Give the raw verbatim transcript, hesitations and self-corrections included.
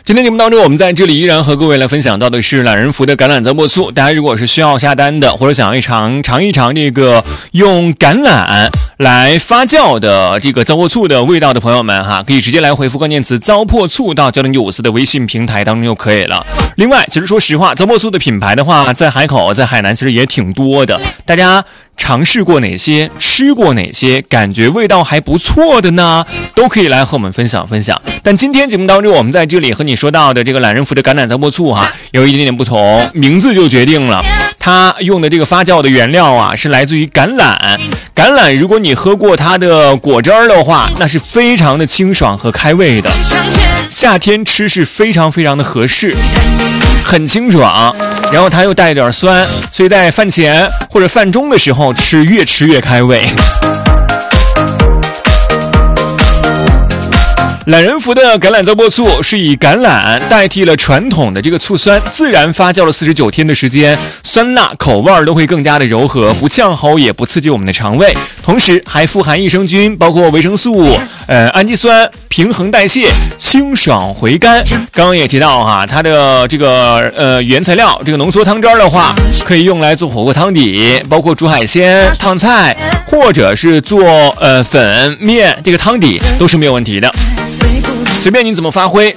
今天节目当中，我们在这里依然和各位来分享到的是懒人福的橄榄糟粕醋。大家如果是需要下单的，或者想要一尝尝一尝这个用橄榄来发酵的这个糟粕醋的味道的朋友们哈，可以直接来回复关键词糟粕醋到九零九五四的微信平台当中就可以了。另外，其实说实话，糟粕醋的品牌的话，在海口、在海南其实也挺多的，大家尝试过哪些，吃过哪些，感觉味道还不错的呢？都可以来和我们分享分享。但今天节目当中，我们在这里和你说到的这个懒人福的橄榄糟粕醋哈，有一点点不同，名字就决定了。它用的这个发酵的原料啊，是来自于橄榄。橄榄，如果你喝过它的果汁儿的话，那是非常的清爽和开胃的，夏天吃是非常非常的合适，很清爽，然后它又带一点酸，所以在饭前或者饭中的时候吃，越吃越开胃。懒人福的橄榄糟粕醋是以橄榄代替了传统的这个醋酸，自然发酵了四十九天的时间，酸辣口味都会更加的柔和，不呛喉也不刺激我们的肠胃，同时还富含益生菌，包括维生素、呃氨基酸，平衡代谢，清爽回甘。刚刚也提到哈，它的这个呃原材料，这个浓缩汤汁的话，可以用来做火锅汤底，包括煮海鲜、烫菜，或者是做呃粉面，这个汤底都是没有问题的。随便你怎么发挥，